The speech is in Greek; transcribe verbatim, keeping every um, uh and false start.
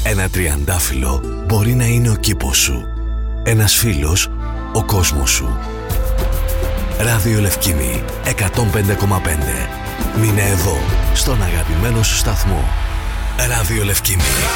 Ένα τριαντάφυλλο μπορεί να είναι ο κήπος σου. Ένας φίλος, ο κόσμος σου. Ράδιο Λευκήνη εκατόν πέντε κόμμα πέντε. Μείνε εδώ, στον αγαπημένο σου σταθμό. Ράδιο Λευκήνη.